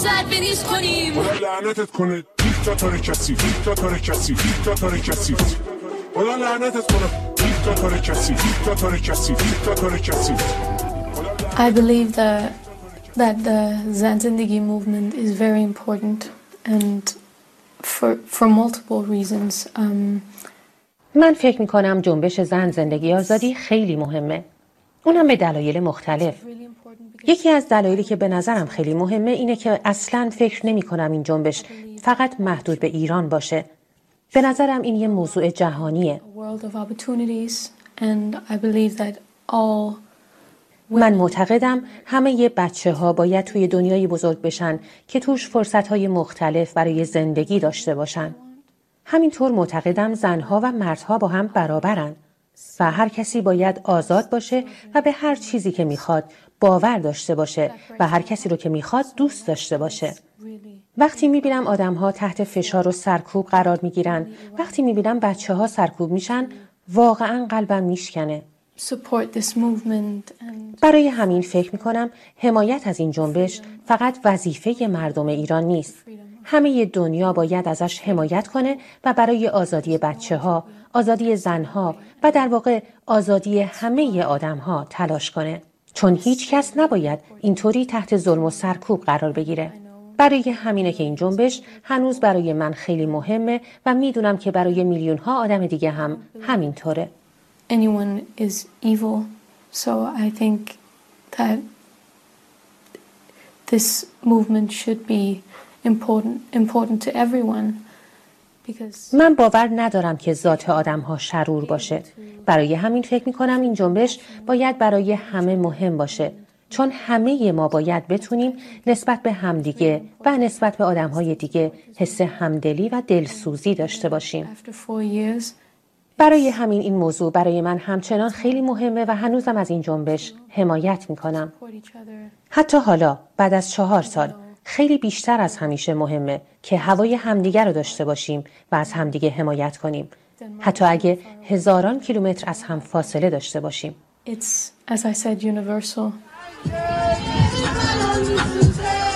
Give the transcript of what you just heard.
سربریز کنیم. خدا لعنتت کنه دیکتاتور کسی، دیکتاتور کسی، دیکتاتور کسی. خدا لعنتت کنه دیکتاتور کسی، دیکتاتور کسی، دیکتاتور کسی. I believe that the Zan Zindagi movement is very important and for multiple reasons. من فکر می‌کنم جنبش زن زندگی آزادی خیلی مهمه. اونم به دلایل مختلف. یکی از دلایلی که به نظرم خیلی مهمه اینه که اصلاً فکر نمی‌کنم این جنبش فقط محدود به ایران باشه. به نظرم این یه موضوع جهانیه. من معتقدم همه بچه‌ها باید توی دنیای بزرگ بشن که توش فرصت‌های مختلف برای زندگی داشته باشن. همینطور معتقدم زنها و مردها با هم برابرن و هر کسی باید آزاد باشه و به هر چیزی که میخواد باور داشته باشه و هر کسی رو که میخواد دوست داشته باشه. وقتی میبینم آدم‌ها تحت فشار و سرکوب قرار میگیرن، وقتی میبینم بچه‌ها سرکوب میشن، واقعاً قلبم میشکنه. برای همین فکر میکنم حمایت از این جنبش فقط وظیفه مردم ایران نیست. همه دنیا باید ازش حمایت کنه و برای آزادی بچه‌ها، آزادی زنها و در واقع آزادی همه آدم‌ها تلاش کنه. چون هیچ کس نباید اینطوری تحت ظلم و سرکوب قرار بگیره. برای همینه که این جنبش هنوز برای من خیلی مهمه و میدونم که برای میلیون‌ها آدم دیگه هم همینطوره. Anyone is evil, so I think that this movement should be important to everyone. من باور ندارم که ذات آدم‌ها شرور باشه. برای همین فکر می‌کنم این جنبش باید برای همه مهم باشه. چون همه ما باید بتونیم نسبت به همدیگه و نسبت به آدم‌های دیگه حس همدلی و دلسوزی داشته باشیم. برای همین این موضوع برای من همچنان خیلی مهمه و هنوزم از این جنبش حمایت می‌کنم. حتی حالا بعد از 4 سال خیلی بیشتر از همیشه مهمه که هوای همدیگه رو داشته باشیم و از همدیگه حمایت کنیم. حتی اگه هزاران کیلومتر از هم فاصله داشته باشیم. It's, as I said, universal.